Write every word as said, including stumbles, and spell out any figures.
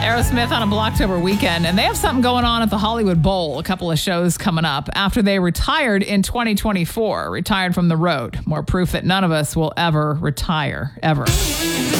Aerosmith on a Blocktober weekend, and they have something going on at the Hollywood Bowl. A couple of shows coming up after they retired in twenty twenty-four, retired from the road. More proof that none of us will ever retire, ever.